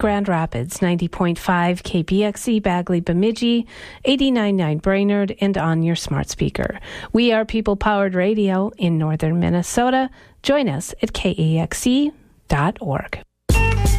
Grand Rapids, 90.5 KPXE, Bagley, Bemidji, 89.9 Brainerd, and on your smart speaker. We are People-Powered Radio in northern Minnesota. Join us at KAXE.org.